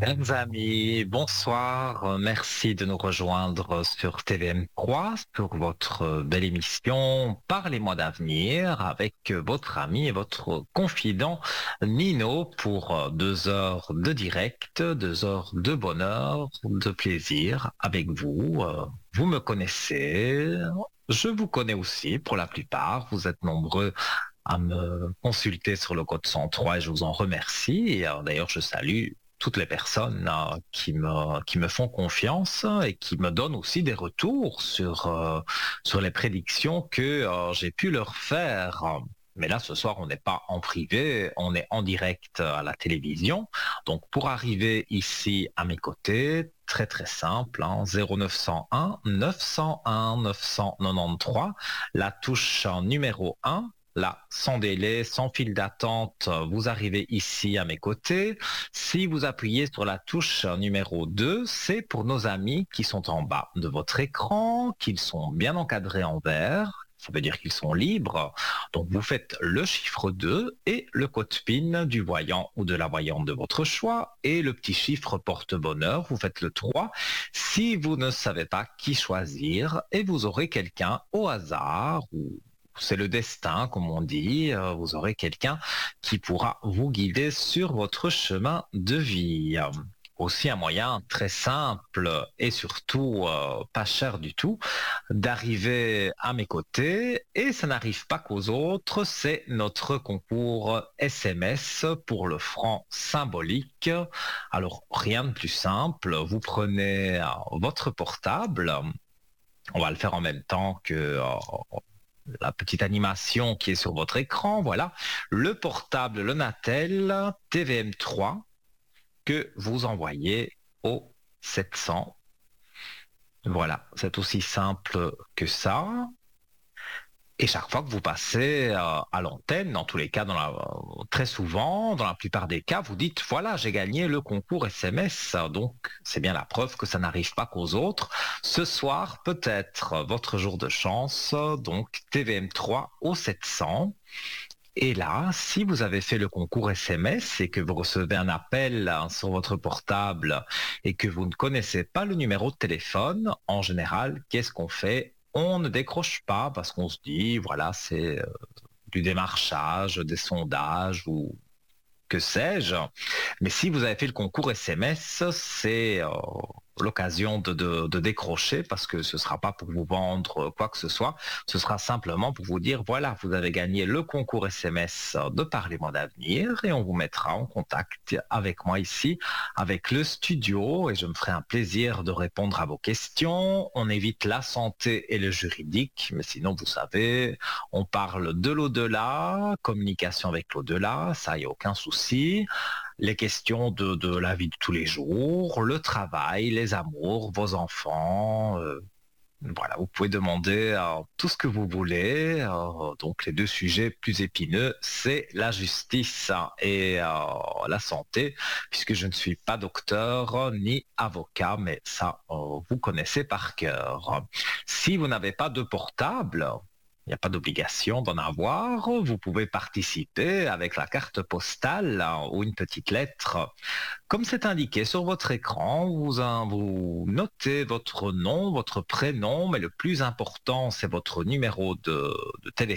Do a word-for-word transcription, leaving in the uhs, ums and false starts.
Chers amis, bonsoir. Euh, Merci de nous rejoindre sur T V M trois, sur votre euh, belle émission Parlez-moi d'avenir avec euh, votre ami et votre confident Nino pour euh, deux heures de direct, deux heures de bonheur, de plaisir avec vous. Euh, Vous me connaissez, je vous connais aussi pour la plupart. Vous êtes nombreux à me consulter sur le code cent trois et je vous en remercie. Et euh, d'ailleurs, je salue toutes les personnes euh, qui me, qui me font confiance et qui me donnent aussi des retours sur, euh, sur les prédictions que euh, j'ai pu leur faire. Mais là, ce soir, on n'est pas en privé, on est en direct à la télévision. Donc, pour arriver ici à mes côtés, très très simple, hein, zéro neuf cent un neuf cent un neuf cent quatre-vingt-treize, la touche numéro un. Là, sans délai, sans fil d'attente, vous arrivez ici à mes côtés. Si vous appuyez sur la touche numéro deux, c'est pour nos amis qui sont en bas de votre écran, qu'ils sont bien encadrés en vert. Ça veut dire qu'ils sont libres. Donc, vous faites le chiffre deux et le code PIN du voyant ou de la voyante de votre choix et le petit chiffre porte-bonheur. Vous faites le trois. Si vous ne savez pas qui choisir et vous aurez quelqu'un au hasard ou c'est le destin, comme on dit. Euh, Vous aurez quelqu'un qui pourra vous guider sur votre chemin de vie. Euh, Aussi un moyen très simple et surtout euh, pas cher du tout d'arriver à mes côtés et ça n'arrive pas qu'aux autres, c'est notre concours S M S pour le franc symbolique. Alors rien de plus simple, vous prenez euh, votre portable, on va le faire en même temps que euh, la petite animation qui est sur votre écran, voilà, le portable, le Natel T V M trois que vous envoyez au sept cents. Voilà, c'est aussi simple que ça. Et chaque fois que vous passez euh, à l'antenne, dans tous les cas, dans la, euh, très souvent, dans la plupart des cas, vous dites, voilà, j'ai gagné le concours S M S. Donc, c'est bien la preuve que ça n'arrive pas qu'aux autres. Ce soir, peut-être votre jour de chance, donc T V M trois au sept cents. Et là, si vous avez fait le concours S M S et que vous recevez un appel hein, sur votre portable et que vous ne connaissez pas le numéro de téléphone, en général, qu'est-ce qu'on fait? On ne décroche pas parce qu'on se dit, voilà, c'est euh, du démarchage, des sondages ou que sais-je. Mais si vous avez fait le concours S M S, c'est euh, l'occasion de, de, de décrocher parce que ce ne sera pas pour vous vendre quoi que ce soit. Ce sera simplement pour vous dire, voilà, vous avez gagné le concours S M S de Parlez-moi d'avenir et on vous mettra en contact avec moi ici, avec le studio et je me ferai un plaisir de répondre à vos questions. On évite la santé et le juridique, mais sinon, vous savez, on parle de l'au-delà, communication avec l'au-delà, ça, il n'y a aucun souci. Les questions de, de la vie de tous les jours, le travail, les amours, vos enfants. Euh, voilà, vous pouvez demander euh, tout ce que vous voulez. Euh, donc, les deux sujets plus épineux, c'est la justice et euh, la santé, puisque je ne suis pas docteur ni avocat, mais ça, euh, vous connaissez par cœur. Si vous n'avez pas de portable, il n'y a pas d'obligation d'en avoir. Vous pouvez participer avec la carte postale hein, ou une petite lettre. Comme c'est indiqué sur votre écran, vous, hein, vous notez votre nom, votre prénom, mais le plus important, c'est votre numéro de, de